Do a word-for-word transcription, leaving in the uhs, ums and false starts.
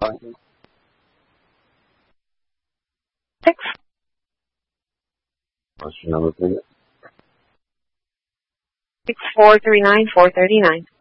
calling? Six. What's your number, please? Six four three nine four thirty nine.